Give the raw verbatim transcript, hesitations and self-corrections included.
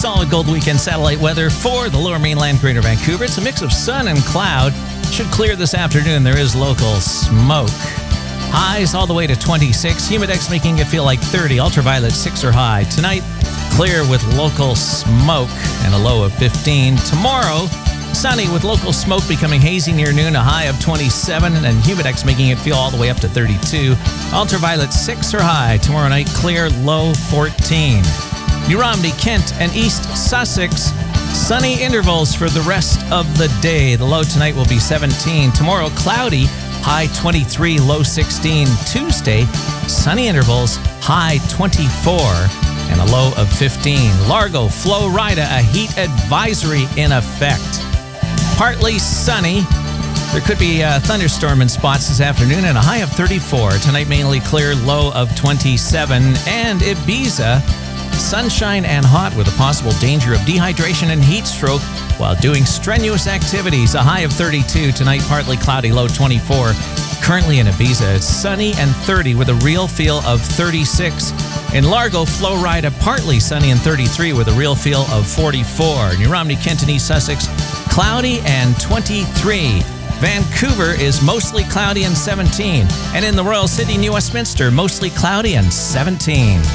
Solid gold weekend satellite weather for the lower mainland Greater Vancouver. It's a mix of sun and cloud. Should clear this afternoon. There is local smoke. Highs all the way to twenty-six. Humidex making it feel like thirty. Ultraviolet six or high. Tonight, clear with local smoke and a low of fifteen. Tomorrow, sunny with local smoke becoming hazy near noon. A high of twenty-seven and Humidex making it feel all the way up to thirty-two. Ultraviolet six or high. Tomorrow night, clear, low fourteen. New Romney, Kent, and East Sussex. Sunny intervals for the rest of the day. The low tonight will be seventeen. Tomorrow, cloudy, high twenty-three, low sixteen. Tuesday, sunny intervals, high twenty-four, and a low of fifteen. Largo, Florida, a heat advisory in effect. Partly sunny. There could be a thunderstorm in spots this afternoon and a high of thirty-four. Tonight, mainly clear, low of twenty-seven. And Ibiza, sunshine and hot with a possible danger of dehydration and heat stroke while doing strenuous activities. A high of thirty-two. Tonight, partly cloudy, low twenty-four. Currently in Ibiza, it's sunny and thirty with a real feel of thirty-six. In Largo, Florida, partly sunny and thirty-three with a real feel of forty-four. New Romney, Kent, and East Sussex, cloudy and twenty-three. Vancouver is mostly cloudy and seventeen. And in the Royal City, New Westminster, mostly cloudy and seventeen.